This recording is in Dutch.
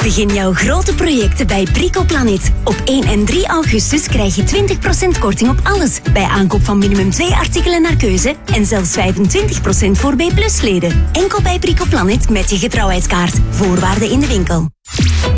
Begin jouw grote projecten bij Bricoplanet. Op 1 en 3 augustus krijg je 20% korting op alles. Bij aankoop van minimum 2 artikelen naar keuze. En zelfs 25% voor B+-leden. Enkel bij Bricoplanet met je getrouwheidskaart. Voorwaarden in de winkel.